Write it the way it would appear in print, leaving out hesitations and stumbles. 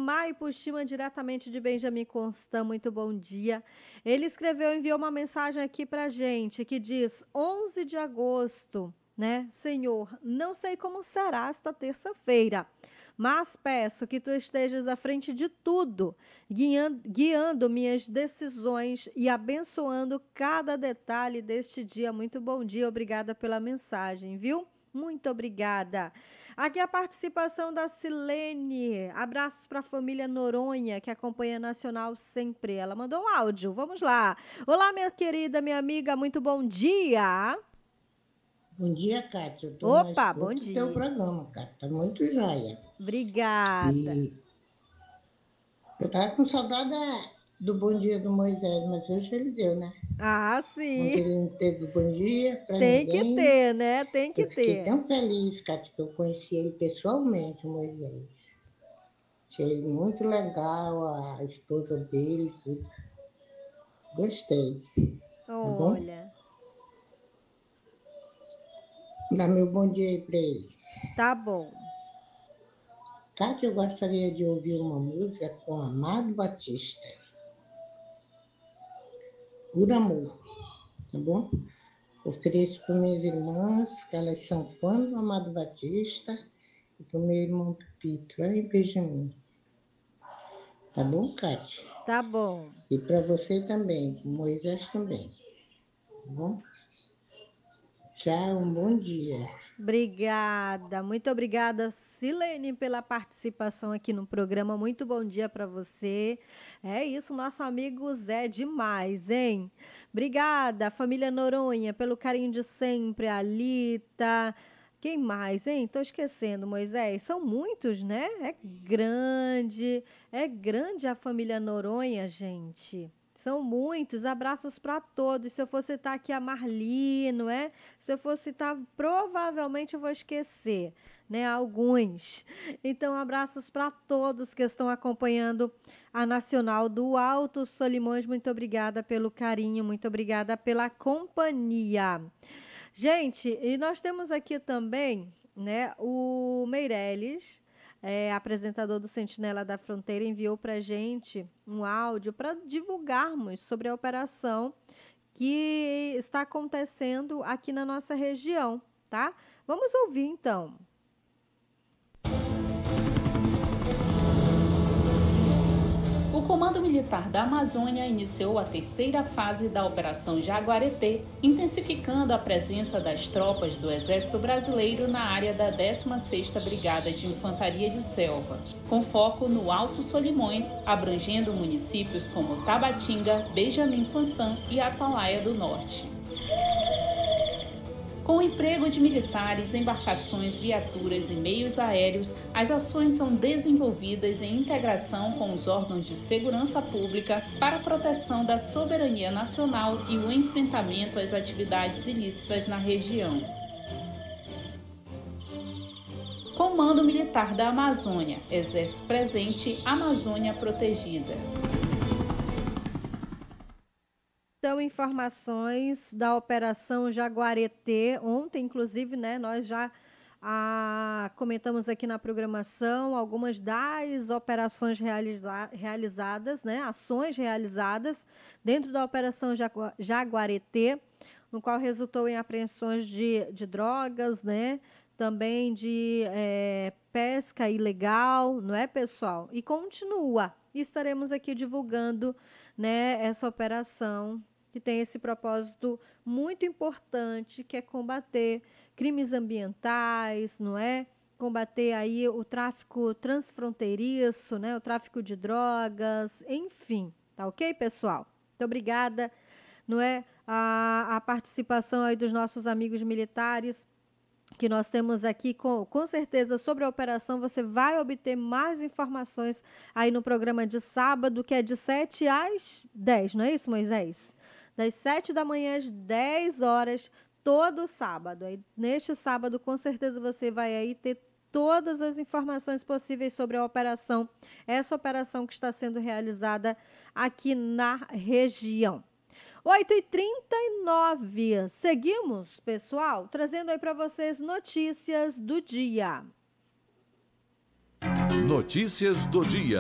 Maipo Shima, diretamente de Benjamin Constant, muito bom dia. Ele enviou uma mensagem aqui pra gente, que diz, 11 de agosto, né? Senhor, não sei como será esta terça-feira, mas peço que tu estejas à frente de tudo, guiando minhas decisões e abençoando cada detalhe deste dia. Muito bom dia, obrigada pela mensagem, viu? Muito obrigada. Aqui a participação da Silene. Abraços para a família Noronha, que acompanha a Nacional sempre. Ela mandou um áudio. Vamos lá. Olá, minha querida, minha amiga, muito bom dia. Bom dia, Kátia. Eu estou na Opa, bom escuta do teu dia. programa, Kátia. Tá muito joia. Obrigada. E eu tava com saudade do Bom Dia do Moisés, mas hoje ele deu, né? Ah, Ontem sim. ele não teve bom dia para Tem que ninguém. ter, né? Tem que Eu fiquei ter. tão feliz, Kátia, que eu conheci ele pessoalmente, o Moisés. Achei ele muito legal, a esposa dele, tudo. Gostei, tá bom? Olha, Dá meu bom dia aí para ele. tá bom. Kátia, eu gostaria de ouvir uma música com Amado Batista, Por Amor, tá bom? Ofereço para minhas irmãs, que elas são fãs do Amado Batista, e para o meu irmão Pepito, lá em Benjamin. Tá bom, Kátia? Tá bom. E para você também, Moisés também. Tá bom? Tchau, um bom dia. Obrigada, muito obrigada, Silene, pela participação aqui no programa. Muito bom dia para você. É isso, nosso amigo Zé demais, hein? Obrigada, família Noronha, pelo carinho de sempre, a Alita. Quem mais, hein? Tô esquecendo, Moisés. São muitos, né? É grande a família Noronha, gente. São muitos, abraços para todos. Se eu for citar aqui a Marli, não é? Se eu for citar, provavelmente eu vou esquecer, né? Alguns. Então, abraços para todos que estão acompanhando a Nacional do Alto Solimões. Muito obrigada pelo carinho, muito obrigada pela companhia. Gente, e nós temos aqui também, né, o Meirelles, apresentador do Sentinela da Fronteira, enviou para a gente um áudio para divulgarmos sobre a operação que está acontecendo aqui na nossa região, tá? Vamos ouvir, então. O Comando Militar da Amazônia iniciou a terceira fase da Operação Jaguareté, intensificando a presença das tropas do Exército Brasileiro na área da 16ª Brigada de Infantaria de Selva, com foco no Alto Solimões, abrangendo municípios como Tabatinga, Benjamin Constant e Atalaia do Norte. Com o emprego de militares, embarcações, viaturas e meios aéreos, as ações são desenvolvidas em integração com os órgãos de segurança pública para a proteção da soberania nacional e o enfrentamento às atividades ilícitas na região. Comando Militar da Amazônia, Exército presente, Amazônia protegida. Então, informações da Operação Jaguareté. Ontem, inclusive, né, nós já comentamos aqui na programação algumas das operações realizadas, né, ações realizadas dentro da Operação Jaguareté, no qual resultou em apreensões de drogas, né, também de pesca ilegal, não é, pessoal? E continua. E estaremos aqui divulgando, né, essa operação que tem esse propósito muito importante, que é combater crimes ambientais, não é? Combater aí o tráfico transfronteiriço, né? O tráfico de drogas, enfim. Tá ok, pessoal? Muito obrigada, não é? A participação aí dos nossos amigos militares, que nós temos aqui, com certeza, sobre a operação. Você vai obter mais informações aí no programa de sábado, que é de 7 às 10, não é isso, Moisés? Das 7 da manhã às 10 horas, todo sábado. Aí, neste sábado, com certeza, você vai aí ter todas as informações possíveis sobre a operação, essa operação que está sendo realizada aqui na região. 8h39. Seguimos, pessoal, trazendo aí para vocês notícias do dia. Notícias do dia.